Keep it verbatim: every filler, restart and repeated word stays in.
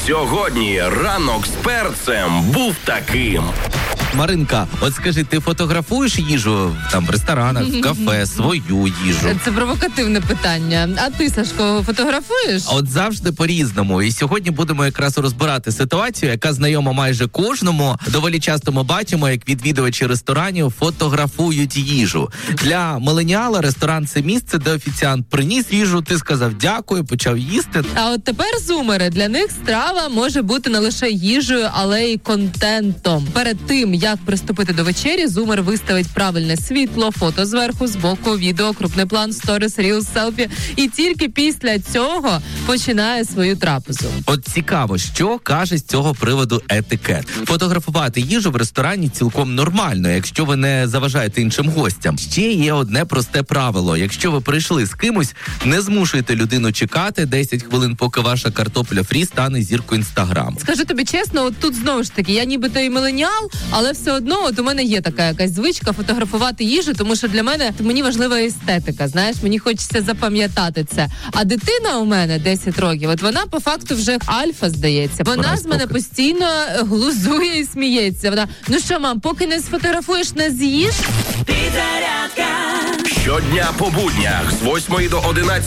Сьогодні ранок з перцем був таким. Маринка, от скажи, ти фотографуєш їжу там в ресторанах, в кафе, свою їжу? Це провокативне питання. А ти, Сашко, фотографуєш? А от завжди по-різному. І сьогодні будемо якраз розбирати ситуацію, яка знайома майже кожному. Доволі часто ми бачимо, як відвідувачі ресторанів фотографують їжу. Для миленіала ресторан – це місце, де офіціант приніс їжу, ти сказав дякую, почав їсти. А от тепер зумери. Для них страва може бути не лише їжею, але й контентом. Перед тим, як приступити до вечері, зумер виставить правильне світло, фото зверху, збоку, відео, крупний план, сторіс, рілс, селфі. І тільки після цього починає свою трапезу. От цікаво, що каже з цього приводу етикет. Фотографувати їжу в ресторані цілком нормально, якщо ви не заважаєте іншим гостям. Ще є одне просте правило. Якщо ви прийшли з кимось, не змушуйте людину чекати десять хвилин, поки ваша картопля фрі стане зіркою Інстаграм. Скажу тобі чесно, от тут знову ж таки, я нібито і миленіал, але все одно от у мене є така якась звичка фотографувати їжу, тому що для мене мені важлива естетика, знаєш, мені хочеться запам'ятати це. А дитина у мене десять років, от вона по факту вже альфа, здається. Вона Вона з мене поки. постійно глузує і сміється. Вона, ну що, мам, поки не сфотографуєш, не з'їш? Щодня по буднях з восьмої до одинадцятої